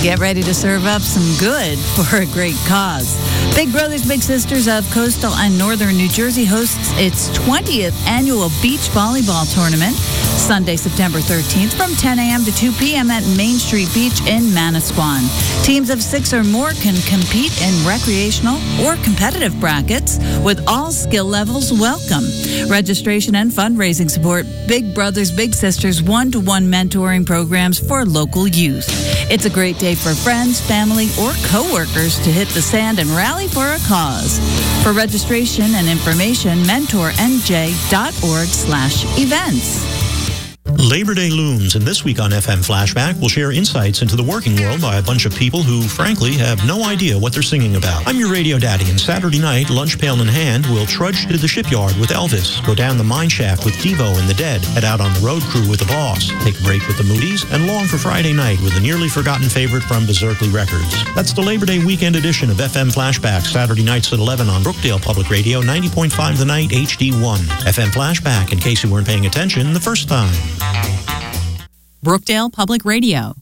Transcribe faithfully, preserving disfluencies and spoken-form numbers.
Get ready to serve up some good for a great cause. Big Brothers Big Sisters of Coastal and Northern New Jersey hosts its twentieth annual beach volleyball tournament Sunday, September thirteenth from ten a.m. to two p.m. at Main Street Beach in Manasquan. Teams of six or more can compete in recreational or competitive brackets with all skill levels welcome. Registration and fundraising support Big Brothers Big Sisters one-to-one mentoring programs for local youth. It's a great day for friends, family, or coworkers to hit the sand and rally for a cause. For registration and information, mentor n j dot org slash events. Labor Day looms, and this week on F M Flashback, we'll share insights into the working world by a bunch of people who, frankly, have no idea what they're singing about. I'm your radio daddy, and Saturday night, lunch pail in hand, we'll trudge to the shipyard with Elvis, go down the mine shaft with Devo and the Dead, head out on the road crew with the Boss, take a break with the Moody's, and long for Friday night with a nearly forgotten favorite from Berserkly Records. That's the Labor Day weekend edition of F M Flashback, Saturday nights at eleven on Brookdale Public Radio, ninety point five The Night, H D one. F M Flashback, in case you weren't paying attention the first time. Brookdale Public Radio.